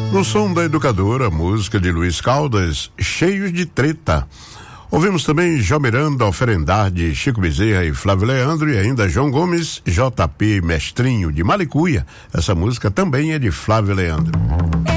No som da Educadora, música de Luiz Caldas, Cheios de Treta. Ouvimos também João Miranda, Oferendade, Chico Bezerra e Flávio Leandro, e ainda João Gomes, JP Mestrinho de Malicuia. Essa música também é de Flávio Leandro.